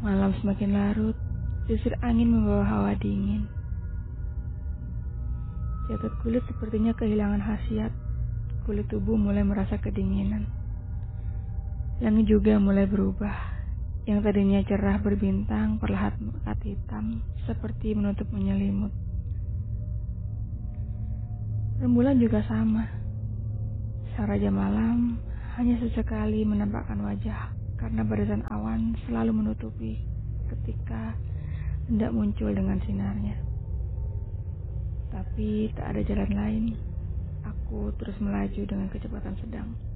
Malam semakin larut, desir angin membawa hawa dingin. Jagat kulit sepertinya kehilangan khasiat. Kulit tubuh mulai merasa kedinginan. Langit juga mulai berubah. Yang tadinya cerah berbintang perlahan pekat hitam, seperti menutup menyelimut. Rembulan juga sama. Sang raja malam hanya sesekali menampakkan wajah karena barisan awan selalu menutupi ketika hendak muncul dengan sinarnya. Tapi tak ada jalan lain. Aku terus melaju dengan kecepatan sedang.